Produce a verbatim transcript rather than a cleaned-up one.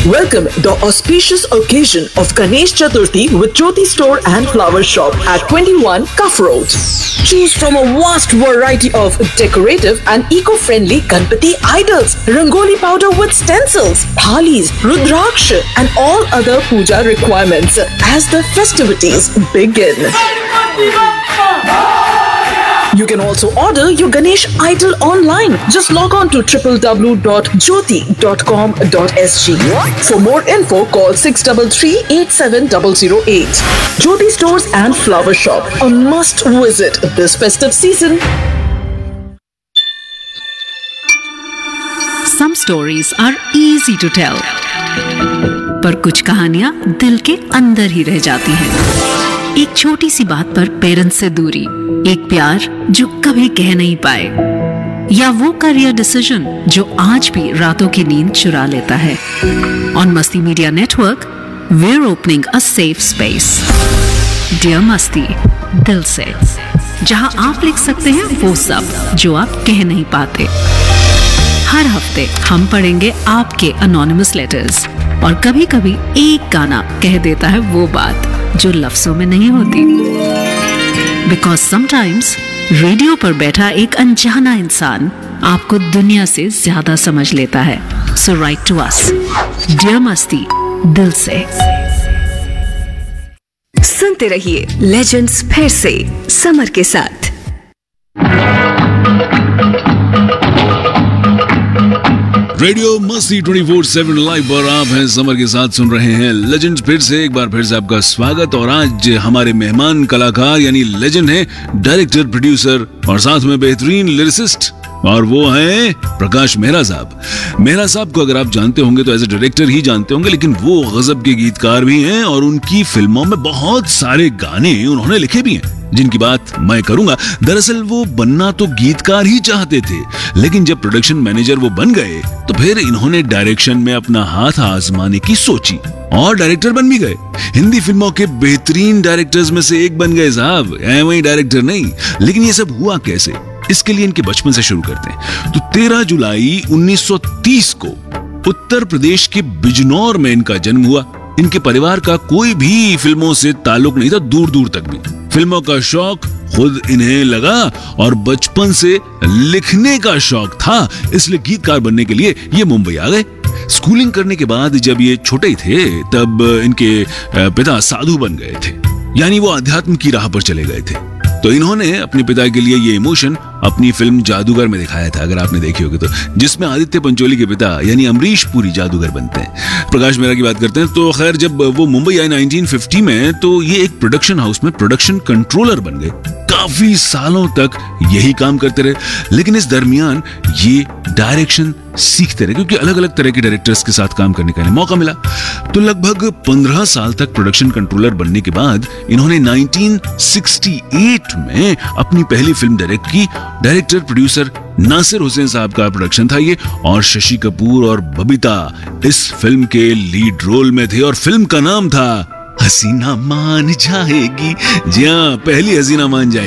Welcome the auspicious occasion of Ganesh Chaturthi with Jyoti Store and Flower Shop at twenty-one Cuff Road. Choose from a vast variety of decorative and eco-friendly Ganpati idols, Rangoli powder with stencils, thalis, Rudraksha and all other puja requirements as the festivities begin. You can also order your Ganesh idol online. Just log on to w w w dot jyoti dot com dot s g. For more info, call six three three, eight seven zero zero eight. Jyoti Stores and Flower Shop, a must visit this festive season. Some stories are easy to tell, पर कुछ कहानियां दिल के अंदर ही रह जाती हैं। एक छोटी सी बात पर पेरेंट्स से दूरी, एक प्यार जो कभी कह नहीं पाए, या वो करियर डिसीजन जो आज भी रातों की नींद चुरा लेता है। ऑन मस्ती media network, we are opening a safe space, dear मस्ती, दिल से, जहां आप लिख सकते हैं वो सब जो आप कह नहीं पाते। हर हफ्ते हम पढ़ेंगे आपके अनोनिमस लेटर्स, और कभी कभी एक गाना कह देता है वो बात जो लफ्जों में नहीं होती। बिकॉज समटाइम्स रेडियो पर बैठा एक अनजाना इंसान आपको दुनिया से ज्यादा समझ लेता है। सो राइट टू अस, डियर मस्ती, दिल से। सुनते रहिए लेजेंड्स फिर से समर के साथ। रेडियो मस्ती चौबीस सात लाइव पर आप हैं समर के साथ, सुन रहे हैं लेजेंड्स। फिर से एक बार फिर से आपका स्वागत। और आज हमारे मेहमान कलाकार यानी लेजेंड हैं, डायरेक्टर, प्रोड्यूसर और साथ में बेहतरीन लिरिसिस्ट, और वो हैं प्रकाश मेहरा साहब। मेहरा साहब को अगर आप जानते होंगे तो एज ए डायरेक्टर ही जानते होंगे, लेकिन वो गजब के गीतकार भी हैं और उनकी फिल्मों में बहुत सारे गाने उन्होंने लिखे भी हैं जिनकी बात मैं करूंगा। दरअसल वो बनना तो गीतकार ही चाहते थे, लेकिन जब प्रोडक्शन मैनेजर वो बन गए तो फिर इन्होंने डायरेक्शन में अपना हाथ आजमाने की सोची और डायरेक्टर बन भी गए। हिंदी फिल्मों के बेहतरीन डायरेक्टर्स में से एक बन गए साहब, वही डायरेक्टर नहीं। लेकिन ये सब हुआ कैसे, इसके लिए इनके बचपन से शुरू करते हैं। तो तेरह जुलाई उन्नीस सौ तीस को उत्तर प्रदेश के बिजनौर में इनका जन्म हुआ। इनके परिवार का कोई भी फिल्मों से ताल्लुक नहीं था, दूर दूर तक भी। फिल्मों का शौक खुद इन्हें लगा और बचपन से लिखने का शौक था, इसलिए गीतकार बनने के लिए ये मुंबई आ गए। स्कूलिंग करने के बाद जब ये छोटे ही थे तब इनके पिता साधु बन गए थे, यानी वो अध्यात्म की राह पर चले गए थे। तो इन्होंने अपने पिता के लिए ये इमोशन अपनी फिल्म जादूगर में दिखाया था, अगर आपने देखी होगी तो, जिसमें आदित्य पंचोली के पिता यानी अमरीश पुरी जादूगर बनते हैं। प्रकाश मेहरा की बात करते हैं तो खैर जब वो मुंबई आए उन्नीस सौ पचास में तो ये एक प्रोडक्शन हाउस में प्रोडक्शन कंट्रोलर बन गए। काफी सालों तक यही काम करते रहे, लेकिन इस दरमियान ये डायरेक्शन सीखते रहे क्योंकि अलग अलग तरह के डायरेक्टर्स के साथ काम करने का मौका मिला। तो लगभग पंद्रह साल तक प्रोडक्शन कंट्रोलर बनने के बाद इन्होंने उन्नीस सौ अड़सठ में अपनी पहली फिल्म डायरेक्ट की। डायरेक्टर प्रोड्यूसर नासिर हुसैन साहब का प्रोडक्शन था ये, और शशि कपूर और बबीता इस फिल्म के लीड रोल में थे, और फिल्म का नाम था हसीना मान जाएगी। जी हाँ, पहली हसीना मान जाएगी।